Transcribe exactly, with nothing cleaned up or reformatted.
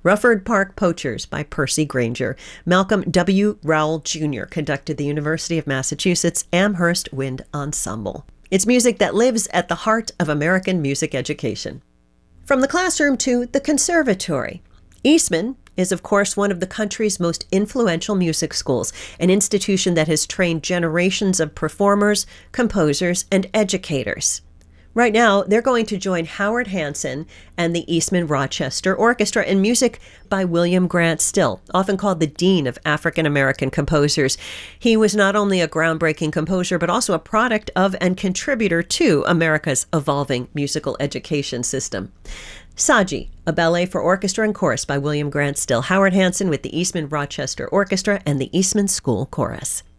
Rufford Park Poachers by Percy Granger. Malcolm W. Rowell Junior conducted the University of Massachusetts Amherst Wind Ensemble. It's music that lives at the heart of American music education. From the classroom to the conservatory. Eastman is, of course, one of the country's most influential music schools, an institution that has trained generations of performers, composers, and educators. Right now, they're going to join Howard Hanson and the Eastman Rochester Orchestra in music by William Grant Still, often called the Dean of African American Composers. He was not only a groundbreaking composer, but also a product of and contributor to America's evolving musical education system. Saji, a ballet for orchestra and chorus by William Grant Still. Howard Hanson with the Eastman Rochester Orchestra and the Eastman School Chorus.